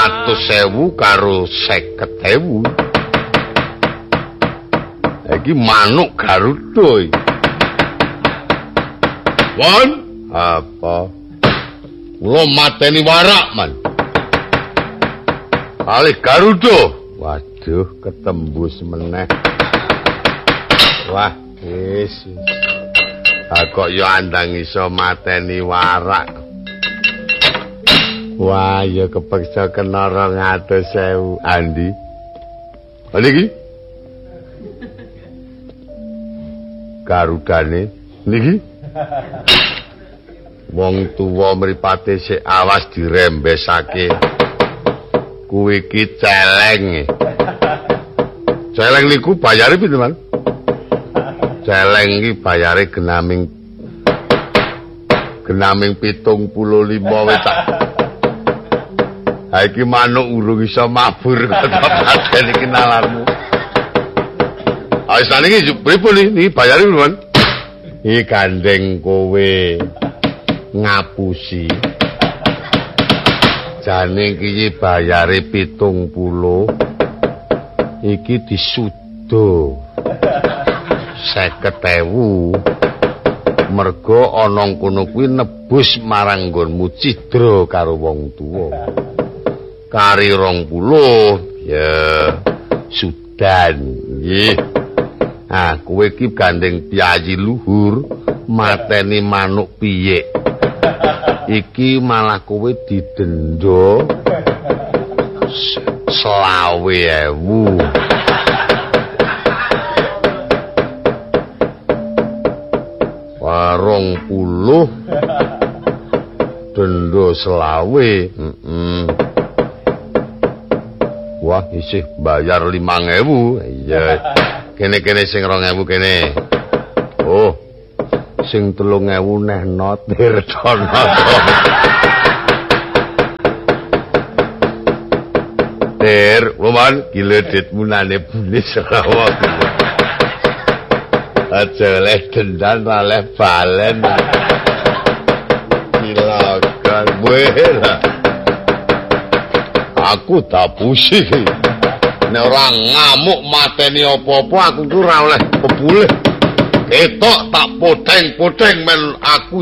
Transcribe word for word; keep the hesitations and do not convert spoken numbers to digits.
atus ewu karo seket ewu. Iki manuk Garuda. Wan, apa? Kula mateni warak, Man. Kali Garuda. Waduh, ketembus meneh. Wah, wis. Ah kok yo andang iso mateni warak. Wah, ya kepeksa kena rong atus ewu. Andi. Andi iki? Garudane niki wong tuwa mripate sik awas dirembesake kuwi iki celeng celeng niku bayare pinten Man celeng iki bayare genaming genaming pitung puluh lima wetak ha iki manuk urung iso mabur kok paten iki nalarmu. Aisane iki pripun iki bayare piro, iki gandeng kowe ngapusi. Jane iki bayare pitung puluh. Iki disudo seket ewu. Merga ana kono kuwi nebus marang nggonmu cidra karo wong tuwa. Kari rong puluh ya sudan nggih. Ah, kowe iki gandeng piyayi luhur, mateni manuk piyik. Iki malah kowe didenda selawe ewu. Warung puluh denda selawe. Heeh. Wah, isih bayar limang ewu. Iya. Kene-kene sing rong ewu kene. Oh. Sing telung ewu neh notir dono. Ter, woman, gileditmu nane bunis rawa. Aja leh dendan leh balen. Silakan buela. Aku tak pusing. Nek ora ngamuk mateni apa-apa aku ku ora oleh bebuleh. Ketok tak poteng-poteng men aku